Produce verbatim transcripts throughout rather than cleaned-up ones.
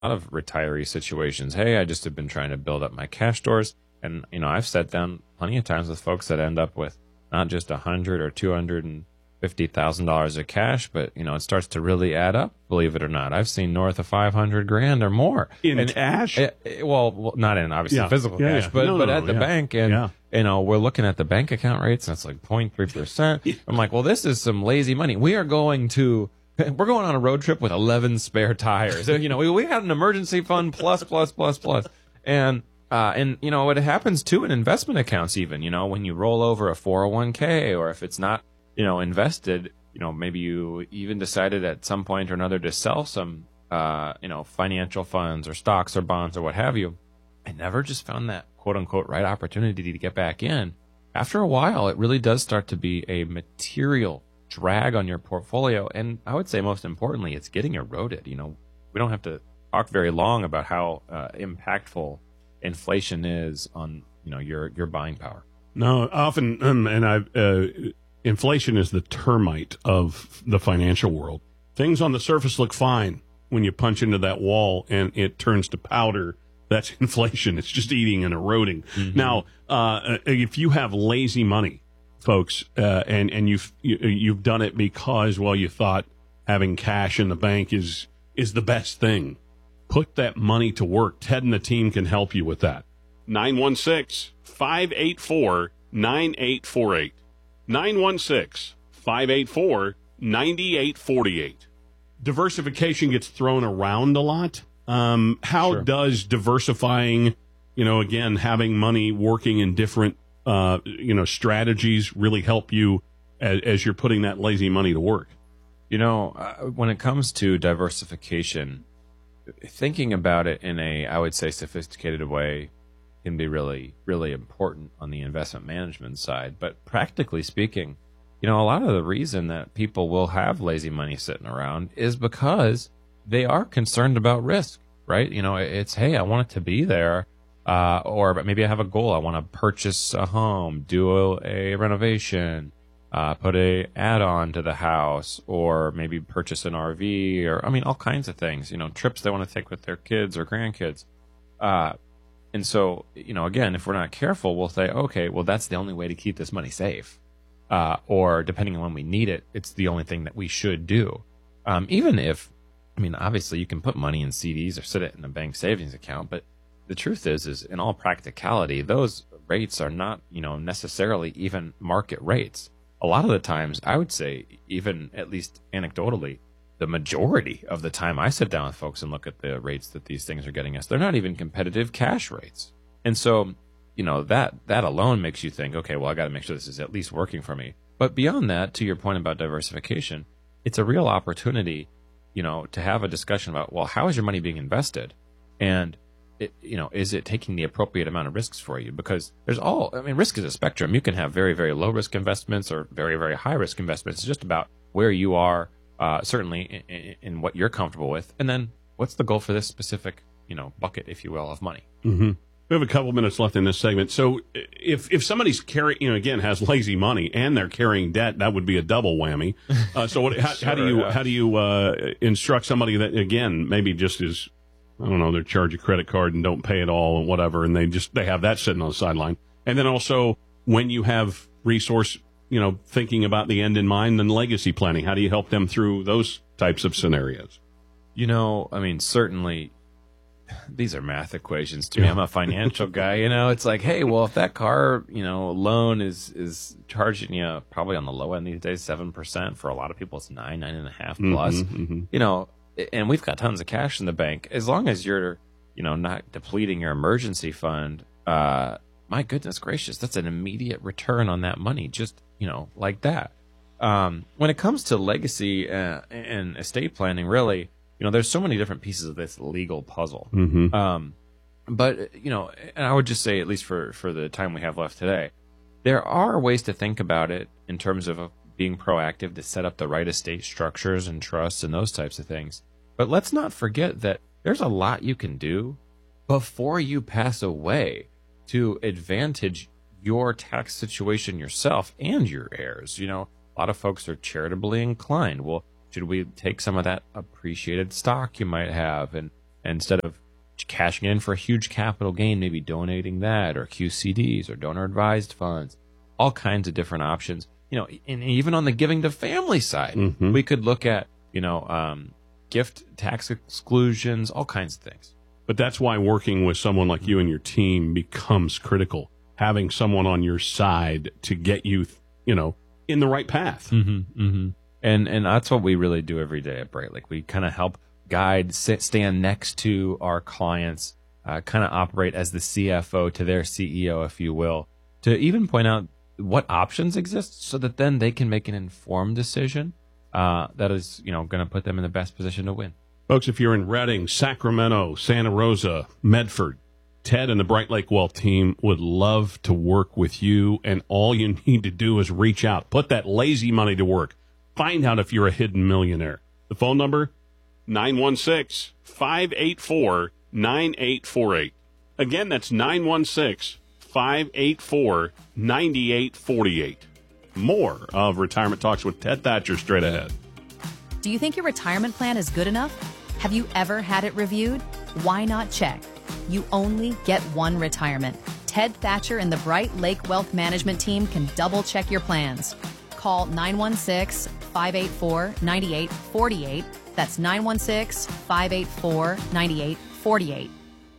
a lot of retiree situations. Hey, I just have been trying to build up my cash stores. And, you know, I've sat down plenty of times with folks that end up with not just a hundred or two hundred and fifty thousand dollars of cash, but you know, it starts to really add up. Believe it or not, I've seen north of five hundred grand or more in and, cash. It, it, well, well, not in obviously yeah. physical yeah, cash, yeah. but no, but no, at the yeah. bank, and yeah. you know, we're looking at the bank account rates, and it's like zero point three percent. I'm like, well, this is some lazy money. We are going to. We're going on a road trip with eleven spare tires. You know, we, we had an emergency fund plus, plus, plus, plus. And, uh, and, you know, it happens too in investment accounts even, you know, when you roll over a four oh one k or if it's not, you know, invested, you know, maybe you even decided at some point or another to sell some, uh, you know, financial funds or stocks or bonds or what have you. I never just found that quote unquote right opportunity to get back in. After a while, it really does start to be a material drag on your portfolio, and I would say most importantly, it's getting eroded. You know, we don't have to talk very long about how uh, impactful inflation is on you know your your buying power. No, often, um, and I uh, inflation is the termite of the financial world. Things on the surface look fine when you punch into that wall, and it turns to powder. That's inflation. It's just eating and eroding. Mm-hmm. Now, uh, if you have lazy money, folks, uh, and and you've you, you've done it because well you thought having cash in the bank is is the best thing. Put that money to work. Ted and the team can help you with that. nine one six, five eight four, nine eight four eight. nine one six, five eight four, nine eight four eight. Diversification gets thrown around a lot. Um, how Sure. does diversifying, you know, again, having money working in different Uh, you know, strategies really help you as, as you're putting that lazy money to work? You know, uh, when it comes to diversification, thinking about it in a, I would say, sophisticated way can be really, really important on the investment management side. But practically speaking, you know, a lot of the reason that people will have lazy money sitting around is because they are concerned about risk, right? You know, it's, hey, I want it to be there. Uh, or maybe I have a goal. I want to purchase a home, do a, a renovation, uh, put a add-on to the house, or maybe purchase an R V, or I mean, all kinds of things. You know, trips they want to take with their kids or grandkids. Uh, and so, you know, again, if we're not careful, we'll say, okay, well, that's the only way to keep this money safe. Uh, or depending on when we need it, it's the only thing that we should do. Um, even if, I mean, obviously, you can put money in C Ds or sit it in a bank savings account, but the truth is, is in all practicality, those rates are not, you know, necessarily even market rates. A lot of the times, I would say, even at least anecdotally, the majority of the time I sit down with folks and look at the rates that these things are getting us, they're not even competitive cash rates. And so, you know, that that alone makes you think, okay, well, I got to make sure this is at least working for me. But beyond that, to your point about diversification, it's a real opportunity, you know, to have a discussion about, well, how is your money being invested? And It, you know, is it taking the appropriate amount of risks for you? Because there's all, I mean, risk is a spectrum. You can have very, very low risk investments or very, very high risk investments. It's just about where you are, uh, certainly in, in, in what you're comfortable with. And then what's the goal for this specific, you know, bucket, if you will, of money? Mm-hmm. We have a couple minutes left in this segment. So if if somebody's carrying, you know, again, has lazy money and they're carrying debt, that would be a double whammy. Uh, so what, how, sure, how do you, yeah. how do you uh, instruct somebody that, again, maybe just is, I don't know, they charge a credit card and don't pay it all and whatever, and they just they have that sitting on the sideline. And then also, when you have resource, you know, thinking about the end in mind, then legacy planning. How do you help them through those types of scenarios? You know, I mean, certainly these are math equations to me. I'm a financial guy, you know. It's like, hey, well, if that car, you know, loan is is charging you probably on the low end these days, seven percent. For a lot of people, it's nine, nine and a half plus. Mm-hmm, mm-hmm. You know, and we've got tons of cash in the bank. As long as you're, you know, not depleting your emergency fund, uh, my goodness gracious, that's an immediate return on that money, just, you know, like that. Um, when it comes to legacy uh, and estate planning, really, you know, there's so many different pieces of this legal puzzle. Mm-hmm. Um, but, you know, and I would just say, at least for, for the time we have left today, there are ways to think about it in terms of a being proactive to set up the right estate structures and trusts and those types of things. But let's not forget that there's a lot you can do before you pass away to advantage your tax situation yourself and your heirs. You know, a lot of folks are charitably inclined. Well, should we take some of that appreciated stock you might have and instead of cashing in for a huge capital gain, maybe donating that, or Q C Ds, or donor advised funds, all kinds of different options. You know, and even on the giving to family side, Mm-hmm. we could look at, you know, um, gift tax exclusions, all kinds of things. But that's why working with someone like you and your team becomes critical. Having someone on your side to get you, you know, in the right path. Mm-hmm, mm-hmm. And and that's what we really do every day at Bright Lake. We kind of help guide, sit, stand next to our clients, uh, kind of operate as the C F O to their C E O, if you will, to even point out what options exist so that then they can make an informed decision uh, that is, you know, going to put them in the best position to win. Folks, if you're in Redding, Sacramento, Santa Rosa, Medford, Ted and the Bright Lake Wealth team would love to work with you, and all you need to do is reach out. Put that lazy money to work. Find out if you're a hidden millionaire. The phone number, nine one six, five eight four, nine eight four eight. Again, that's nine one six, five eight four, nine eight four eight. More of Retirement Talks with Ted Thatcher straight ahead. Do you think your retirement plan is good enough? Have you ever had it reviewed? Why not check? You only get one retirement. Ted Thatcher and the Bright Lake Wealth Management team can double check your plans. Call nine one six, five eight four, nine eight four eight. That's nine one six, five eight four, nine eight four eight.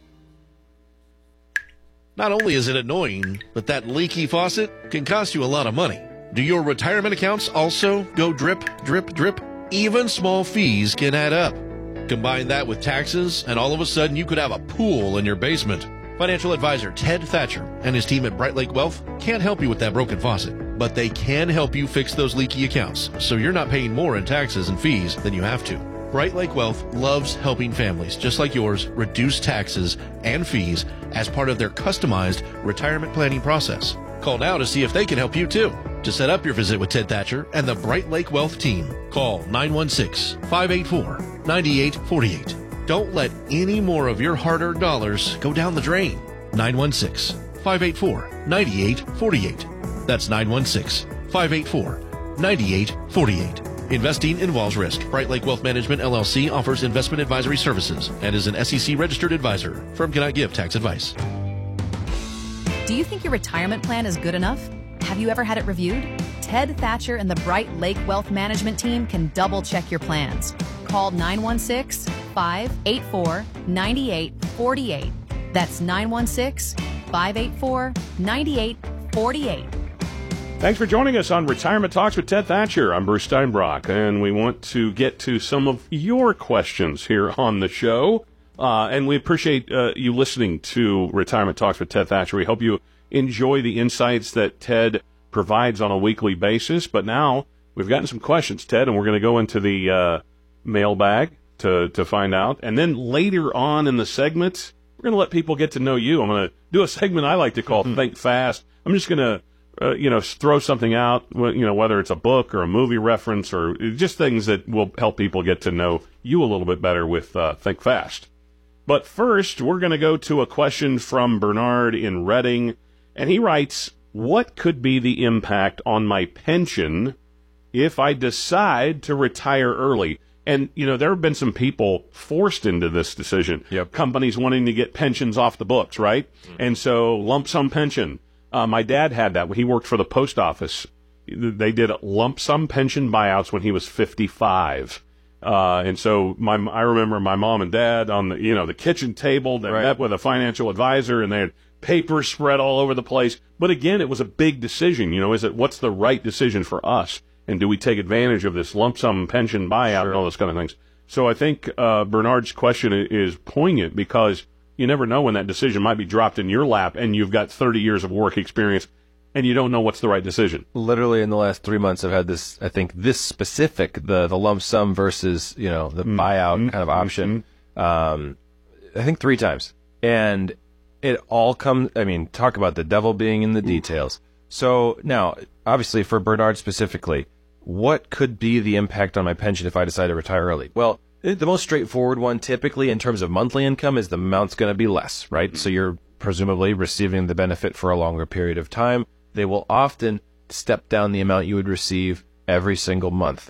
Not only is it annoying, but that leaky faucet can cost you a lot of money. Do your retirement accounts also go drip, drip, drip? Even small fees can add up. Combine that with taxes, and all of a sudden you could have a pool in your basement. Financial advisor Ted Thatcher and his team at Bright Lake Wealth can't help you with that broken faucet, but they can help you fix those leaky accounts so you're not paying more in taxes and fees than you have to. Bright Lake Wealth loves helping families just like yours reduce taxes and fees as part of their customized retirement planning process. Call now to see if they can help you too. To set up your visit with Ted Thatcher and the Bright Lake Wealth team, call nine one six, five eight four, nine eight four eight. Don't let any more of your hard-earned dollars go down the drain. nine one six, five eight four, nine eight four eight. That's nine one six, five eight four, nine eight four eight. Investing involves risk. Bright Lake Wealth Management, L L C offers investment advisory services and is an S E C-registered advisor. Firm cannot give tax advice. Do you think your retirement plan is good enough? Have you ever had it reviewed? Ted Thatcher and the Bright Lake Wealth Management team can double check your plans. Call nine one six, five eight four, nine eight four eight. That's nine one six, five eight four, nine eight four eight. Thanks for joining us on Retirement Talks with Ted Thatcher. I'm Bruce Steinbrock, and we want to get to some of your questions here on the show. Uh, and we appreciate uh, you listening to Retirement Talks with Ted Thatcher. We hope you enjoy the insights that Ted provides on a weekly basis. But now we've gotten some questions, Ted, and we're going to go into the uh, mailbag to, to find out. And then later on in the segments, we're going to let people get to know you. I'm going to do a segment I like to call mm-hmm. Think Fast. I'm just going to Uh, you know, throw something out, you know, whether it's a book or a movie reference or just things that will help people get to know you a little bit better with uh, Think Fast. But first, we're going to go to a question from Bernard in Redding, and he writes, what could be the impact on my pension if I decide to retire early? And, you know, there have been some people forced into this decision. Yep. Companies wanting to get pensions off the books, right? Mm. And so lump sum pension. Uh, my dad had that. He worked for the post office. They did lump sum pension buyouts when he was fifty-five. Uh, and so my, I remember my mom and dad on the, you know, the kitchen table. They right. met with a financial advisor and they had papers spread all over the place. But again, it was a big decision. You know, is it, what's the right decision for us? And do we take advantage of this lump sum pension buyout sure. and all those kind of things? So I think, uh, Bernard's question is poignant because you never know when that decision might be dropped in your lap and you've got thirty years of work experience and you don't know what's the right decision. Literally in the last three months, I've had this, I think this specific, the, the lump sum versus, you know, the mm-hmm. buyout kind of option, mm-hmm. um, I think three times. And it all comes, I mean, talk about the devil being in the details. So now, obviously for Bernard specifically, what could be the impact on my pension if I decide to retire early? Well, the most straightforward one, typically in terms of monthly income, is the amount's going to be less, right? Mm-hmm. So you're presumably receiving the benefit for a longer period of time. They will often step down the amount you would receive every single month.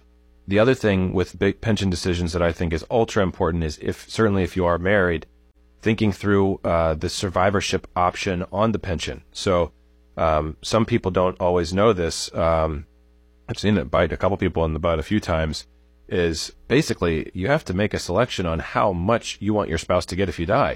The other thing with big pension decisions that I think is ultra important is if certainly if you are married, thinking through uh, the survivorship option on the pension. So um, some people don't always know this. Um, I've seen it bite a couple people in the butt a few times. Is basically you have to make a selection on how much you want your spouse to get if you die,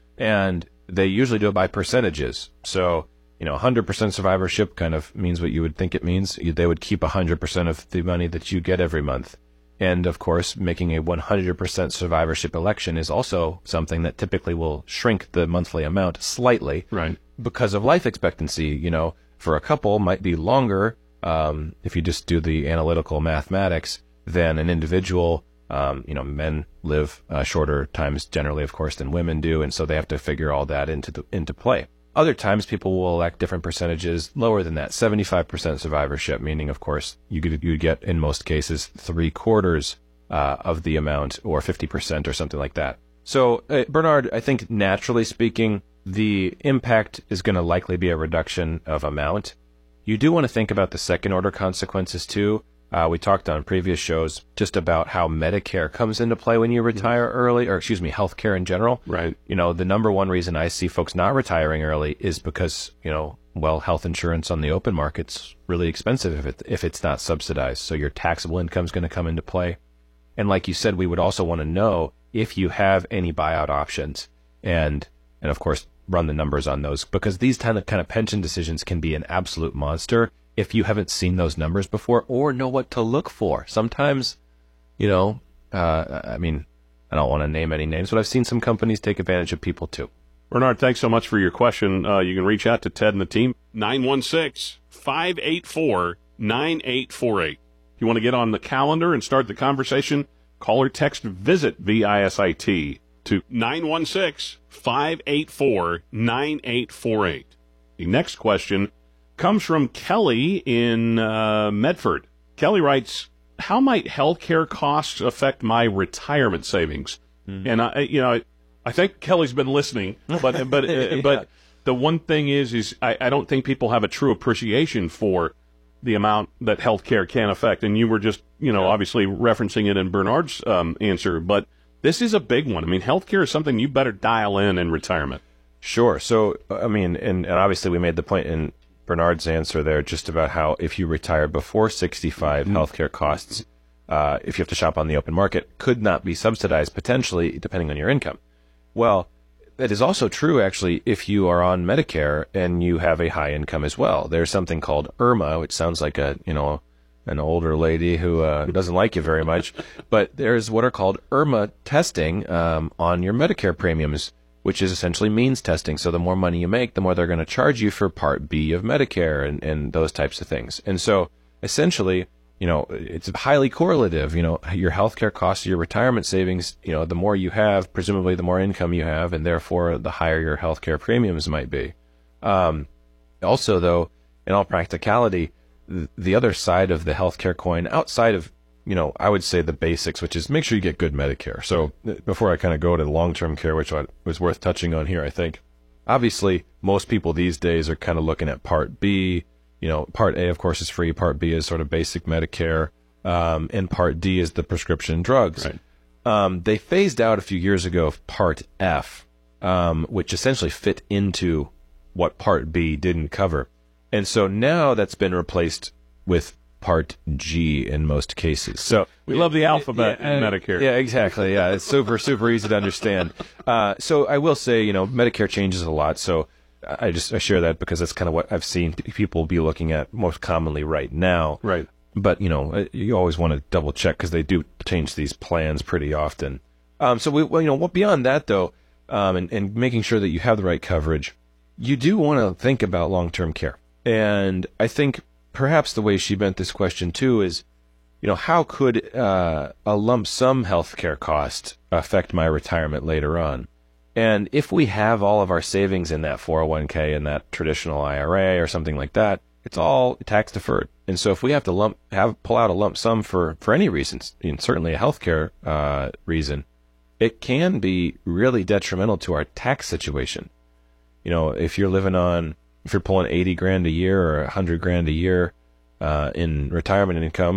and they usually do it by percentages. So you know, one hundred percent survivorship kind of means what you would think it means. You, they would keep one hundred percent of the money that you get every month. And, of course, making a one hundred percent survivorship election is also something that typically will shrink the monthly amount slightly. Right. Because of life expectancy. You know, for a couple might be longer, um, if you just do the analytical mathematics, than an individual. Um, you know, men live uh, shorter times generally, of course, than women do. And so they have to figure all that into the, into play. Other times, people will elect different percentages lower than that. seventy-five percent survivorship, meaning, of course, you could you get, in most cases, three quarters uh, of the amount, or fifty percent or something like that. So, uh, Bernard, I think naturally speaking, the impact is going to likely be a reduction of amount. You do want to think about the second-order consequences, too. Uh, we talked on previous shows just about how Medicare comes into play when you retire early, or excuse me, healthcare in general. Right. You know, the number one reason I see folks not retiring early is because, you know, well, health insurance on the open market's really expensive if it if it's not subsidized. So your taxable income is going to come into play. And like you said, we would also want to know if you have any buyout options, and and of course run the numbers on those, because these kind of kind of pension decisions can be an absolute monster if you haven't seen those numbers before or know what to look for. Sometimes, you know, uh, I mean, I don't want to name any names, but I've seen some companies take advantage of people too. Bernard, thanks so much for your question. Uh, you can reach out to Ted and the team, nine one six, five eight four, nine eight four eight. If you want to get on the calendar and start the conversation, call or text VISIT, V I S I T, to nine one six, five eight four, nine eight four eight. The next question comes from Kelly in uh, Medford. Kelly writes, how might healthcare costs affect my retirement savings? Mm. And I, you know, I, I think Kelly's been listening, but but yeah. but the one thing is, is I, I don't think people have a true appreciation for the amount that healthcare can affect. And you were just, you know, yeah. obviously referencing it in Bernard's um, answer, but this is a big one. I mean, healthcare is something you better dial in in retirement. Sure. So, I mean, and, and obviously we made the point in Bernard's answer there just about how if you retire before sixty-five, mm-hmm. healthcare costs, uh, if you have to shop on the open market, could not be subsidized potentially depending on your income. Well, that is also true actually if you are on Medicare and you have a high income as well. There's something called IRMA, which sounds like a, you know, an older lady who uh, doesn't like you very much, but there's what are called IRMA testing um, on your Medicare premiums, which is essentially means testing. So the more money you make, the more they're going to charge you for Part B of Medicare and, and those types of things. And so essentially, you know, it's highly correlative. You know, your healthcare costs, your retirement savings, you know, the more you have, presumably the more income you have, and therefore the higher your healthcare premiums might be. Um, also, though, in all practicality, th- the other side of the healthcare coin, outside of, you know, I would say the basics, which is make sure you get good Medicare. So before I kind of go to long-term care, which was worth touching on here, I think, obviously, most people these days are kind of looking at Part B. You know, Part A, of course, is free. Part B is sort of basic Medicare. Um, and Part D is the prescription drugs. Right. Um, they phased out a few years ago Part F, um, which essentially fit into what Part B didn't cover. And so now that's been replaced with Part G in most cases. So we love the alphabet yeah, in Medicare. Yeah, exactly. Yeah, it's super, super easy to understand. Uh, so I will say, you know, Medicare changes a lot. So I just I share that because that's kind of what I've seen people be looking at most commonly right now. Right. But, you know, you always want to double check because they do change these plans pretty often. Um, so, we, well, you know, beyond that, though, um, and, and making sure that you have the right coverage, you do want to think about long-term care. And I think perhaps the way she meant this question, too, is, you know, how could uh, a lump sum healthcare cost affect my retirement later on? And if we have all of our savings in that four oh one k and that traditional I R A or something like that, it's all tax deferred. And so if we have to lump have pull out a lump sum for, for any reasons, and certainly a healthcare uh, reason, it can be really detrimental to our tax situation. You know, if you're living on, if you're pulling eighty grand a year or one hundred grand a year uh, in retirement income,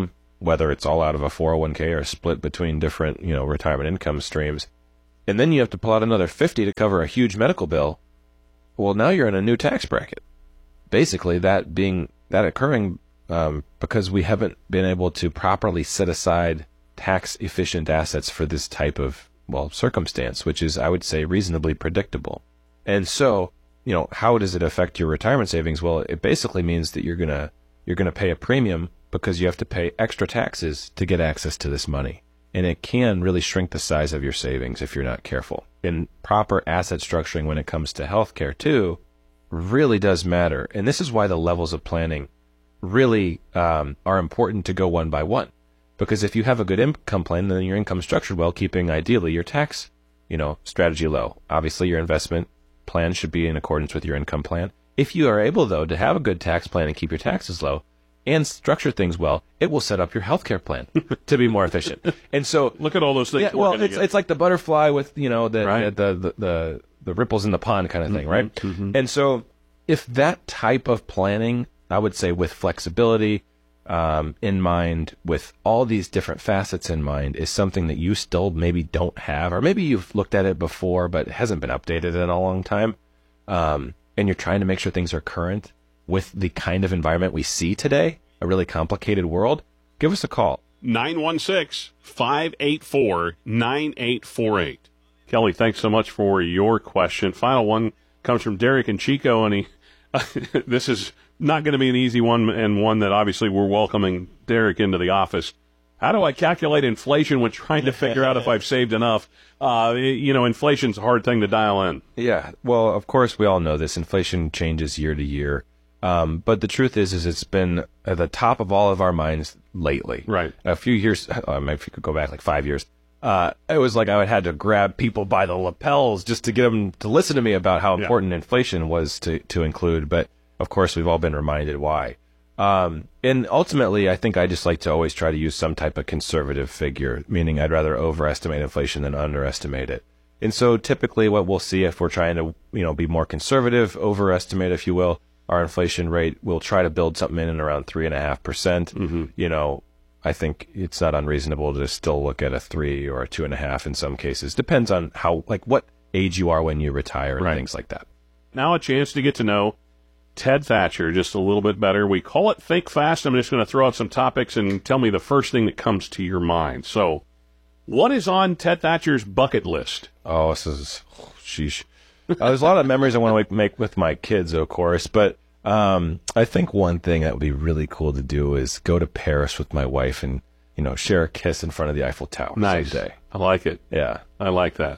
whether it's all out of a four oh one k or split between different, you know, retirement income streams. And then you have to pull out another fifty to cover a huge medical bill. Well, now you're in a new tax bracket. Basically, that being that occurring um, because we haven't been able to properly set aside tax efficient assets for this type of, well, circumstance, which is, I would say, reasonably predictable. And so, you know, how does it affect your retirement savings? Well, it basically means that you're gonna you're gonna pay a premium because you have to pay extra taxes to get access to this money. And it can really shrink the size of your savings if you're not careful. And proper asset structuring when it comes to healthcare, too, really does matter. And this is why the levels of planning really um, are important to go one by one. Because if you have a good income plan, then your income structured well, keeping ideally your tax, you know, strategy low. Obviously, your investment plan should be in accordance with your income plan. If you are able, though, to have a good tax plan and keep your taxes low and structure things well, it will set up your healthcare plan to be more efficient. And so, look at all those things. Yeah, well, it's it's like the butterfly with, you know, the right. the, the the the ripples in the pond kind of thing, mm-hmm, right? Mm-hmm. And so, if that type of planning, I would say, with flexibility um, in mind, with all these different facets in mind, is something that you still maybe don't have, or maybe you've looked at it before, but it hasn't been updated in a long time, um, and you're trying to make sure things are current with the kind of environment we see today, a really complicated world, give us a call. nine one six, five eight four, nine eight four eight. Kelly, thanks so much for your question. Final one comes from Derek and Chico, and he, uh, this is not going to be an easy one, and one that obviously we're welcoming Derek into the office. How do I calculate inflation when trying to figure out if I've saved enough? Uh, you know, inflation's a hard thing to dial in. Yeah, well, of course, we all know this. Inflation changes year to year. Um, but the truth is, is it's been at the top of all of our minds lately. Right. A few years, um, if you could go back like five years, uh, it was like I had to grab people by the lapels just to get them to listen to me about how important yeah. inflation was to, to include. But, of course, we've all been reminded why. Um, and ultimately, I think I just like to always try to use some type of conservative figure, meaning I'd rather overestimate inflation than underestimate it. And so typically what we'll see if we're trying to, you know, be more conservative, overestimate, if you will, our inflation rate, we'll try to build something in and around three and a half percent. You know, I think it's not unreasonable to still look at a three or a two and a half in some cases. Depends on how, like, what age you are when you retire and right. things like that. Now a chance to get to know Ted Thatcher just a little bit better. We call it Think Fast. I'm just going to throw out some topics and tell me the first thing that comes to your mind. So, what is on Ted Thatcher's bucket list? Oh, this is, oh, sheesh. Uh, there's a lot of memories I want to make with my kids, of course, but um, I think one thing that would be really cool to do is go to Paris with my wife and, you know, share a kiss in front of the Eiffel Tower nice. someday. I like it. Yeah. I like that.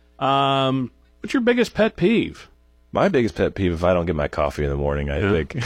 Um, what's your biggest pet peeve? My biggest pet peeve, if I don't get my coffee in the morning, I yeah. think.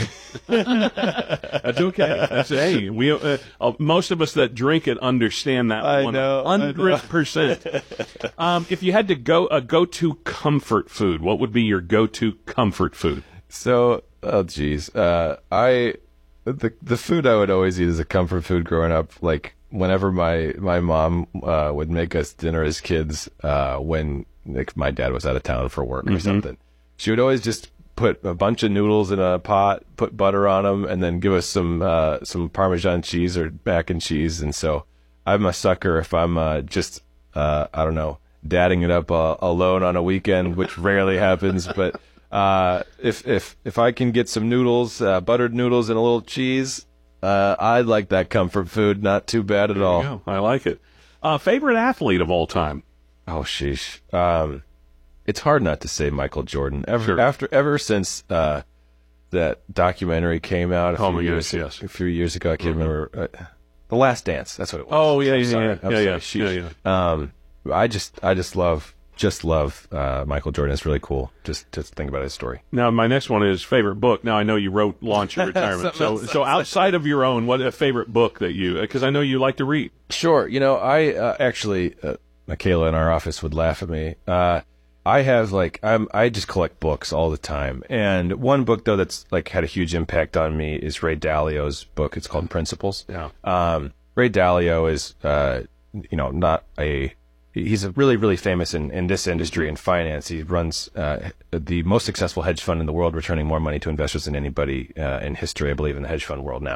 That's okay. That's, hey, we, uh, uh, most of us that drink it understand that I one know, one hundred percent. um, if you had to go a go-to comfort food, what would be your go-to comfort food? So, oh, geez. Uh, I, the, the food I would always eat as a comfort food growing up, like, whenever my, my mom uh, would make us dinner as kids uh, when like, my dad was out of town for work mm-hmm. or something. She would always just put a bunch of noodles in a pot, put butter on them, and then give us some uh, some Parmesan cheese or mac and cheese. And so I'm a sucker if I'm uh, just, uh, I don't know, dadding it up uh, alone on a weekend, which rarely happens. But uh, if if if I can get some noodles, uh, buttered noodles and a little cheese, uh, I like that comfort food. Not too bad at there all. You go. I like it. Uh, favorite athlete of all time? Oh, sheesh. Um, It's hard not to say Michael Jordan. Ever sure. after ever since uh, that documentary came out a oh few my years goodness, yes. a few years ago, I can't mm-hmm. remember. Uh, The Last Dance. That's what it was. Oh yeah, I'm yeah, sorry. yeah, I'm yeah, sorry. yeah, yeah. Um, I just, I just love, just love uh, Michael Jordan. It's really cool. Just, just think about his story. Now, my next one is favorite book. Now, I know you wrote Launch Your Retirement. so, so outside of your own, what a favorite book that you? Because I know you like to read. Sure. You know, I uh, actually, uh, Michaela in our office would laugh at me. Uh, I have like I'm I just collect books all the time, and one book though that's like had a huge impact on me is Ray Dalio's book. It's called Principles. Yeah. Um, Ray Dalio is uh, you know not a he's a really really famous in, in this industry in finance. He runs uh, the most successful hedge fund in the world, returning more money to investors than anybody uh, in history, I believe, in the hedge fund world now.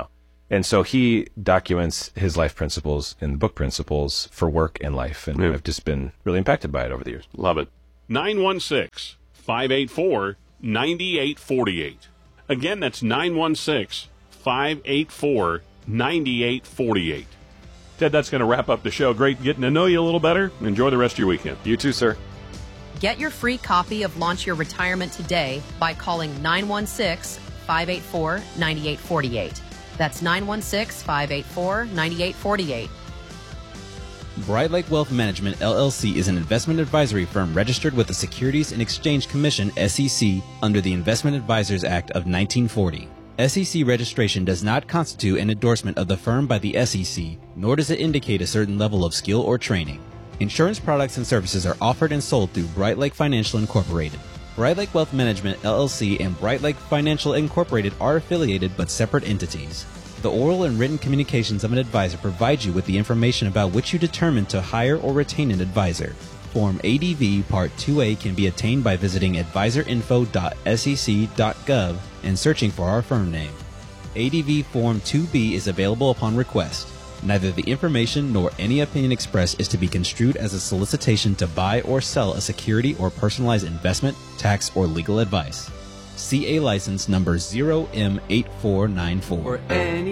And so he documents his life principles in the book Principles for Work and Life. And Yeah. I've just been really impacted by it over the years. Love it. nine one six, five eight four, nine eight four eight. Again, that's nine one six, five eight four, nine eight four eight. Ted, that's going to wrap up the show. Great getting to know you a little better. Enjoy the rest of your weekend. You too, sir. Get your free copy of Launch Your Retirement today by calling nine one six, five eight four, nine eight four eight. That's nine one six, five eight four, nine eight four eight. Bright Lake Wealth Management, L L C is an investment advisory firm registered with the Securities and Exchange Commission, S E C, under the Investment Advisors Act of nineteen forty. S E C registration does not constitute an endorsement of the firm by the S E C, nor does it indicate a certain level of skill or training. Insurance products and services are offered and sold through Bright Lake Financial Incorporated. Bright Lake Wealth Management, L L C, and Bright Lake Financial Incorporated are affiliated but separate entities. The oral and written communications of an advisor provide you with the information about which you determine to hire or retain an advisor. Form A D V Part two A can be obtained by visiting advisor info dot s e c dot gov and searching for our firm name. A D V Form two B is available upon request. Neither the information nor any opinion expressed is to be construed as a solicitation to buy or sell a security or personalized investment, tax, or legal advice. C A license number zero M eight four nine four.